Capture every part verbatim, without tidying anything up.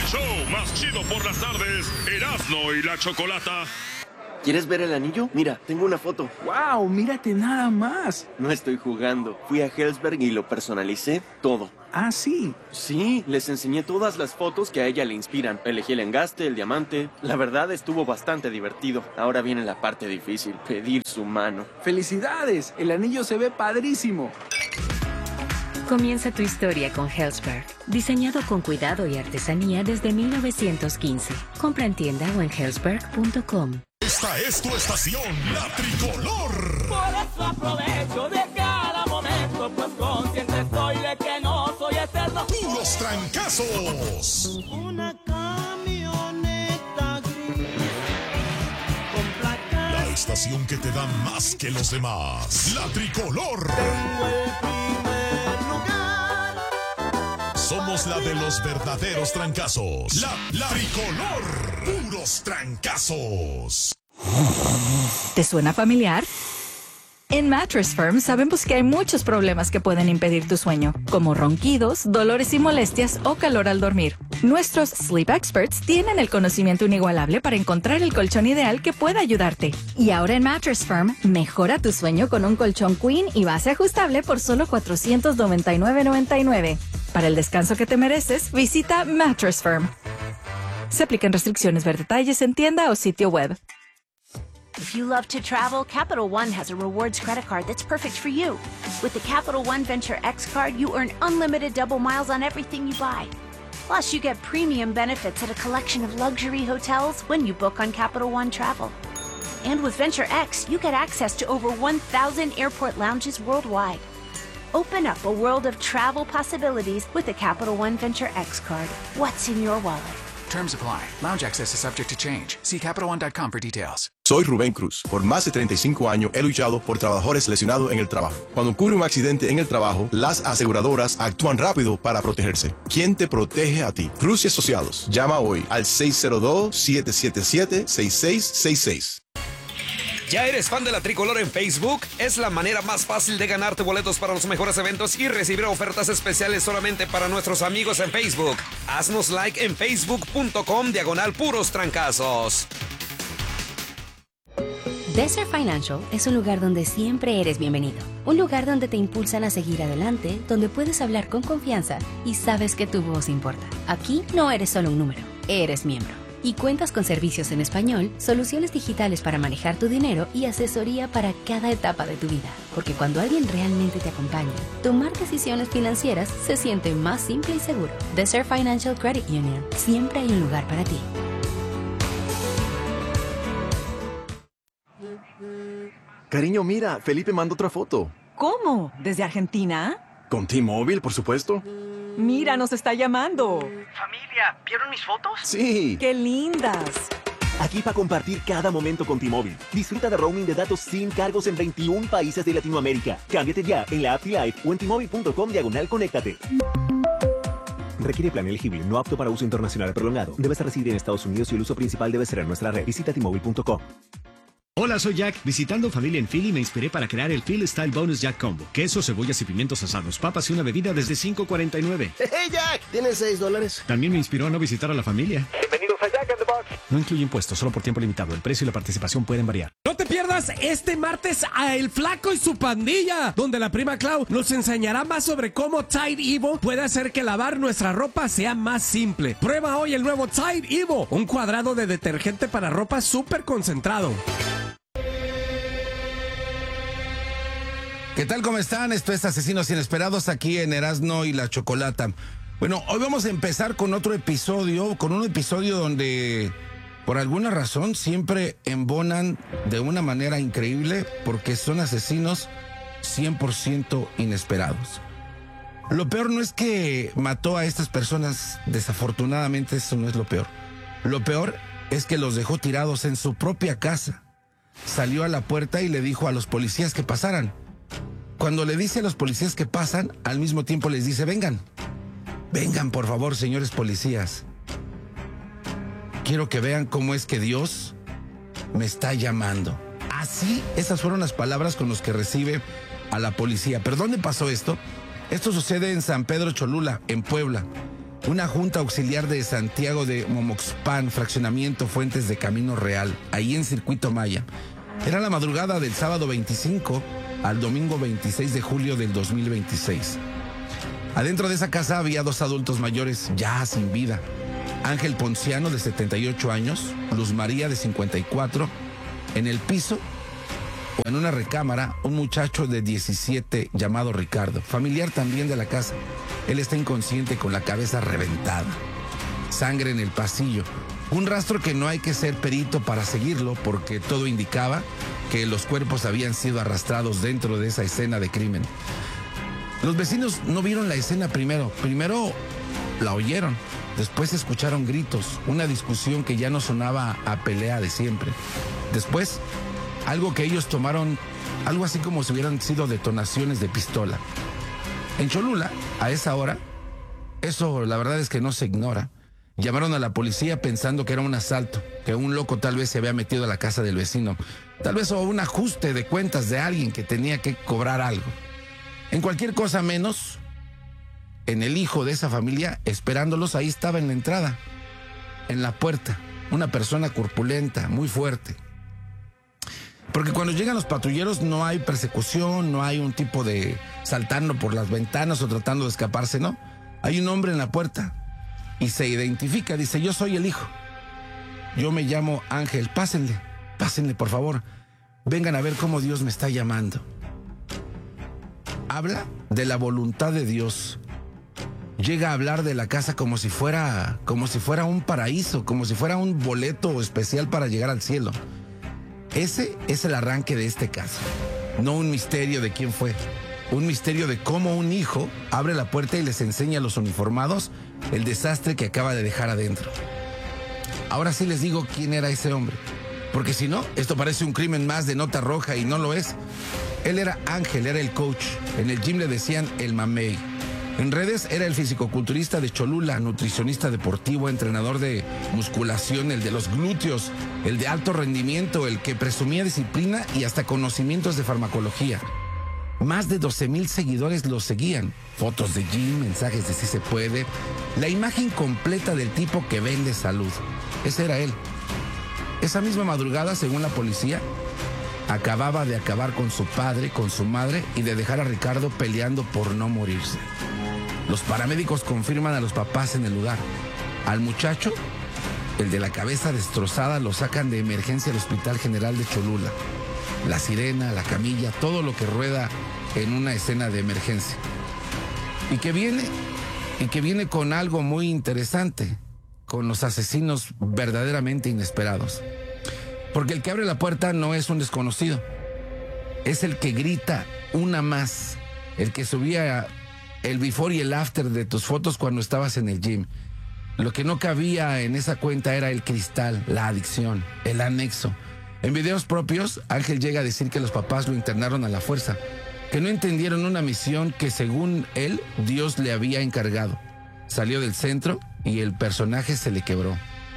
show más chido por las tardes, Erasmo y la Chocolata. ¿Quieres ver el anillo? Mira, tengo una foto. ¡Wow! ¡Mírate nada más! No estoy jugando. Fui a Helzberg y lo personalicé todo. ¿Ah, sí? Sí, les enseñé todas las fotos que a ella le inspiran. Elegí el engaste, el diamante. La verdad estuvo bastante divertido. Ahora viene la parte difícil, pedir su mano. ¡Felicidades! El anillo se ve padrísimo. Comienza tu historia con Helzberg. Diseñado con cuidado y artesanía desde mil novecientos quince. Compra en tienda o en helzberg punto com. Esta es tu estación, La Tricolor. Por eso aprovecho de cada momento, pues consciente soy de que no soy eterno. Puros trancazos. Una camioneta gris con placas. La estación que te da más que los demás. La Tricolor. Tengo el primer lugar. Somos la de los verdaderos trancazos. La, la Tricolor. Puros trancazos. ¿Te suena familiar? En Mattress Firm sabemos que hay muchos problemas que pueden impedir tu sueño, como ronquidos, dolores y molestias o calor al dormir. Nuestros Sleep Experts tienen el conocimiento inigualable para encontrar el colchón ideal que pueda ayudarte. Y ahora en Mattress Firm, mejora tu sueño con un colchón Queen y base ajustable por solo cuatrocientos noventa y nueve noventa y nueve. Para el descanso que te mereces, visita Mattress Firm. Se aplican restricciones. Ver detalles en tienda o sitio web. If you love to travel, Capital One has a rewards credit card that's perfect for you. With the Capital One Venture X card, you earn unlimited double miles on everything you buy. Plus, you get premium benefits at a collection of luxury hotels when you book on Capital One Travel. And with Venture X, you get access to over one thousand airport lounges worldwide. Open up a world of travel possibilities with the Capital One Venture X card. What's in your wallet? Terms apply. Lounge access is subject to change. See Capital One dot com for details. Soy Rubén Cruz. Por más de treinta y cinco años he luchado por trabajadores lesionados en el trabajo. Cuando ocurre un accidente en el trabajo, las aseguradoras actúan rápido para protegerse. ¿Quién te protege a ti? Cruz y Asociados. Llama hoy al seis cero dos, siete siete siete, seis seis seis seis. ¿Ya eres fan de La Tricolor en Facebook? Es la manera más fácil de ganarte boletos para los mejores eventos y recibir ofertas especiales solamente para nuestros amigos en Facebook. Haznos like en facebook punto com diagonal puros trancazos. Desert Financial es un lugar donde siempre eres bienvenido. Un lugar donde te impulsan a seguir adelante, donde puedes hablar con confianza y sabes que tu voz importa. Aquí no eres solo un número, eres miembro. Y cuentas con servicios en español, soluciones digitales para manejar tu dinero y asesoría para cada etapa de tu vida. Porque cuando alguien realmente te acompaña, tomar decisiones financieras se siente más simple y seguro. Desert Financial Credit Union. Siempre hay un lugar para ti. Cariño, mira, Felipe manda otra foto. ¿Cómo? ¿Desde Argentina? Con T-Mobile, por supuesto. Mira, nos está llamando. Familia, ¿vieron mis fotos? Sí. ¡Qué lindas! Aquí para compartir cada momento con T-Mobile. Disfruta de roaming de datos sin cargos en veintiún países de Latinoamérica. Cámbiate ya en la app T-Life o en T-Mobile punto com diagonal conéctate. Requiere plan elegible, no apto para uso internacional prolongado. Debes residir en Estados Unidos y el uso principal debe ser en nuestra red. Visita T Mobile punto com. Hola, soy Jack. Visitando familia en Philly me inspiré para crear el Philly Style Bonus Jack Combo. Queso, cebollas y pimientos asados, papas y una bebida desde cinco cuarenta y nueve. ¡Hey, Jack! ¿Tienes seis dólares? También me inspiró a no visitar a la familia. Bienvenidos a Jack in the Box. No incluye impuestos, solo por tiempo limitado. El precio y la participación pueden variar. No te pierdas este martes a El Flaco y su pandilla, donde la prima Clau nos enseñará más sobre cómo Tide Evo puede hacer que lavar nuestra ropa sea más simple. Prueba hoy el nuevo Tide Evo, un cuadrado de detergente para ropa súper concentrado. ¿Qué tal? ¿Cómo están? Esto es Asesinos Inesperados aquí en Erasmo y la Chocolata. Bueno, hoy vamos a empezar con otro episodio, con un episodio donde por alguna razón siempre embonan de una manera increíble porque son asesinos cien por ciento inesperados. Lo peor no es que mató a estas personas, desafortunadamente eso no es lo peor. Lo peor es que los dejó tirados en su propia casa. Salió a la puerta y le dijo a los policías que pasaran. Cuando le dice a los policías que pasan, al mismo tiempo les dice, vengan, vengan por favor, señores policías. Quiero que vean cómo es que Dios me está llamando. Así, esas fueron las palabras con las que recibe a la policía. ¿Pero dónde pasó esto? Esto sucede en San Pedro Cholula, en Puebla. una junta auxiliar de Santiago de Momoxpan, fraccionamiento Fuentes de Camino Real, ahí en Circuito Maya. Era la madrugada del sábado veinticinco al domingo veintiséis de julio del dos mil veintiséis. Adentro de esa casa había dos adultos mayores ya sin vida. Ángel Ponciano, de setenta y ocho años, Luz María, de cincuenta y cuatro. En el piso, o en una recámara, un muchacho de diecisiete llamado Ricardo, familiar también de la casa. Él está inconsciente con la cabeza reventada. Sangre en el pasillo. Un rastro que no hay que ser perito para seguirlo, porque todo indicaba que los cuerpos habían sido arrastrados dentro de esa escena de crimen. Los vecinos no vieron la escena primero. Primero la oyeron. Después escucharon gritos, una discusión que ya no sonaba a pelea de siempre. Después, algo que ellos tomaron, algo así como si hubieran sido detonaciones de pistola. En Cholula, a esa hora, eso la verdad es que no se ignora. Llamaron a la policía pensando que era un asalto, que un loco tal vez se había metido a la casa del vecino. Tal vez o un ajuste de cuentas de alguien que tenía que cobrar algo. En cualquier cosa menos, en el hijo de esa familia, esperándolos, ahí estaba en la entrada, en la puerta, una persona corpulenta, muy fuerte. Porque cuando llegan los patrulleros no hay persecución, no hay un tipo de saltando por las ventanas o tratando de escaparse, no. Hay un hombre en la puerta y se identifica, dice: yo soy el hijo. Yo me llamo Ángel, pásenle, pásenle por favor. Vengan a ver cómo Dios me está llamando. Habla de la voluntad de Dios. Llega a hablar de la casa como si fuera, como si fuera un paraíso, como si fuera un boleto especial para llegar al cielo. Ese es el arranque de este caso. No un misterio de quién fue. Un misterio de cómo un hijo abre la puerta y les enseña a los uniformados el desastre que acaba de dejar adentro. Ahora sí les digo quién era ese hombre. Porque si no, esto parece un crimen más de nota roja y no lo es. Él era Ángel, era el coach. En el gym le decían el mamey. En redes era el fisicoculturista de Cholula, nutricionista deportivo, entrenador de musculación, el de los glúteos, el de alto rendimiento, el que presumía disciplina y hasta conocimientos de farmacología. Más de doce mil seguidores lo seguían. Fotos de gym, mensajes de sí se puede. La imagen completa del tipo que vende salud. Ese era él. Esa misma madrugada, según la policía, acababa de acabar con su padre, con su madre y de dejar a Ricardo peleando por no morirse. Los paramédicos confirman a los papás en el lugar. Al muchacho, el de la cabeza destrozada, lo sacan de emergencia al Hospital General de Cholula. La sirena, la camilla, todo lo que rueda en una escena de emergencia. Y que viene, y que viene con algo muy interesante, con los asesinos verdaderamente inesperados. Porque el que abre la puerta no es un desconocido. Es el que grita una más, el que subía el before y el after de tus fotos cuando estabas en el gym. Lo que no cabía en esa cuenta era el cristal, la adicción, el anexo. En videos propios, Ángel llega a decir que los papás lo internaron a la fuerza, que no entendieron una misión que según él, Dios le había encargado. Salió del centro y el personaje se le quebró.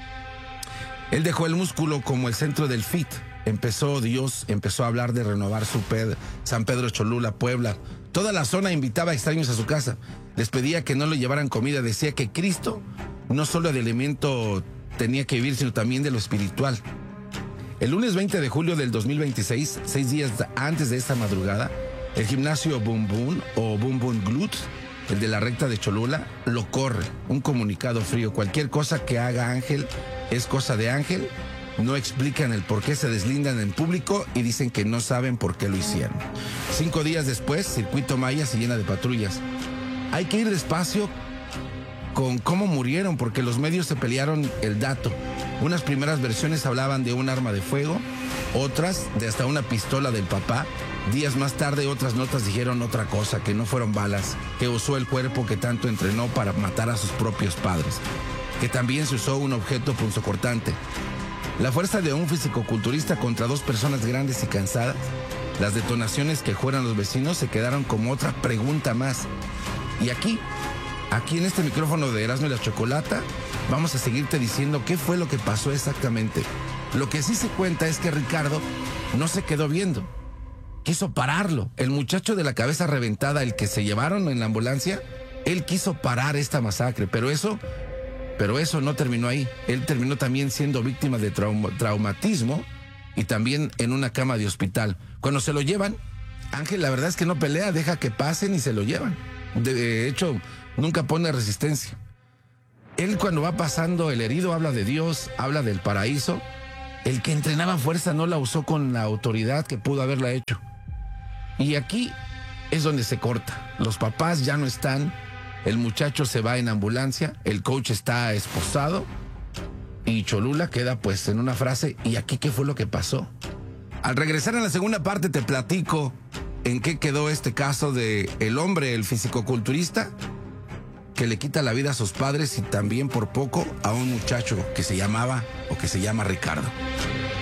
Él dejó el músculo como el centro del fit. Empezó Dios, empezó a hablar de renovar su Pedro, San Pedro Cholula, Puebla. Toda la zona invitaba a extraños a su casa. Les pedía que no le llevaran comida. Decía que Cristo no solo de alimento tenía que vivir, sino también de lo espiritual. El lunes veinte de julio del dos mil veintiséis, seis días antes de esta madrugada, el gimnasio Boom Boom o Boom Boom Glutes, el de la recta de Cholula, lo corre. Un comunicado frío. Cualquier cosa que haga Ángel es cosa de Ángel. No explican el por qué se deslindan en público y dicen que no saben por qué lo hicieron. Cinco días después, Circuito Maya se llena de patrullas. Hay que ir despacio con cómo murieron, porque los medios se pelearon el dato. Unas primeras versiones hablaban de un arma de fuego, otras de hasta una pistola del papá. Días más tarde, otras notas dijeron otra cosa, que no fueron balas, que usó el cuerpo que tanto entrenó para matar a sus propios padres, que también se usó un objeto punzocortante. La fuerza de un fisicoculturista contra dos personas grandes y cansadas. Las detonaciones que juegan los vecinos se quedaron como otra pregunta más. Y aquí, aquí en este micrófono de Erasmo y la Chocolata, vamos a seguirte diciendo qué fue lo que pasó exactamente. Lo que sí se cuenta es que Ricardo no se quedó viendo. Quiso pararlo. El muchacho de la cabeza reventada, el que se llevaron en la ambulancia, Él quiso parar esta masacre, pero eso, pero eso no terminó ahí. Él terminó también siendo víctima de trauma, traumatismo y también en una cama de hospital. Cuando se lo llevan, Ángel, la verdad es que no pelea, deja que pasen y se lo llevan. De hecho, nunca pone resistencia. Él cuando va pasando, el herido habla de Dios, habla del paraíso. El que entrenaba fuerza no la usó con la autoridad que pudo haberla hecho. Y aquí es donde se corta. Los papás ya no están, el muchacho se va en ambulancia, el coach está esposado y Cholula queda pues en una frase, ¿y aquí qué fue lo que pasó? Al regresar en la segunda parte te platico en qué quedó este caso de el hombre, el fisicoculturista, que le quita la vida a sus padres y también por poco a un muchacho que se llamaba o que se llama Ricardo.